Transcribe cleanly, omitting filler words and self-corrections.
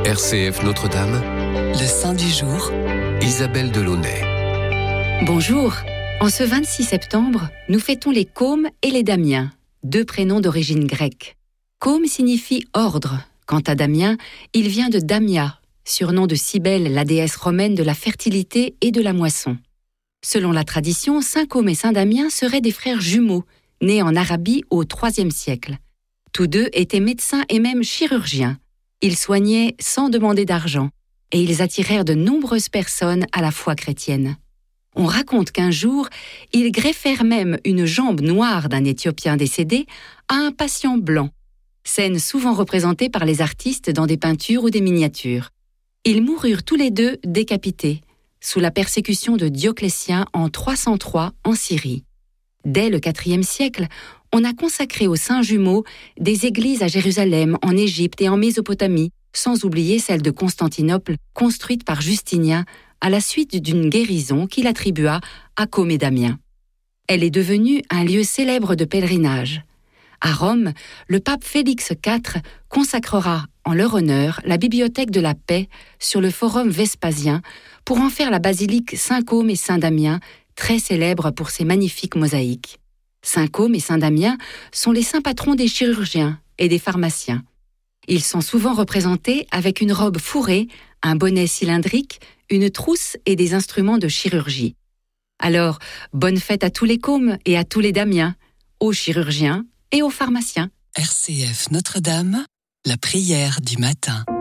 RCF Notre-Dame, le saint du jour, Isabelle Delaunay. Bonjour. En ce 26 septembre, nous fêtons les Cômes et les Damiens, deux prénoms d'origine grecque. Côme signifie ordre. Quant à Damien, il vient de Damia, surnom de Cybèle, la déesse romaine de la fertilité et de la moisson. Selon la tradition, saint Côme et saint Damien seraient des frères jumeaux, nés en Arabie au IIIe siècle. Tous deux étaient médecins et même chirurgiens. Ils soignaient sans demander d'argent, et ils attirèrent de nombreuses personnes à la foi chrétienne. On raconte qu'un jour, ils greffèrent même une jambe noire d'un Éthiopien décédé à un patient blanc, scène souvent représentée par les artistes dans des peintures ou des miniatures. Ils moururent tous les deux décapités, sous la persécution de Dioclétien en 303 en Syrie. Dès le IVe siècle, on a consacré aux saints jumeaux des églises à Jérusalem, en Égypte et en Mésopotamie, sans oublier celle de Constantinople, construite par Justinien à la suite d'une guérison qu'il attribua à Côme et Damien. Elle est devenue un lieu célèbre de pèlerinage. À Rome, le pape Félix IV consacrera en leur honneur la bibliothèque de la paix sur le forum Vespasien pour en faire la basilique Saint-Côme et Saint-Damien, très célèbre pour ses magnifiques mosaïques. Saint Côme et Saint Damien sont les saints patrons des chirurgiens et des pharmaciens. Ils sont souvent représentés avec une robe fourrée, un bonnet cylindrique, une trousse et des instruments de chirurgie. Alors, bonne fête à tous les Cômes et à tous les Damiens, aux chirurgiens et aux pharmaciens. RCF Notre-Dame, la prière du matin.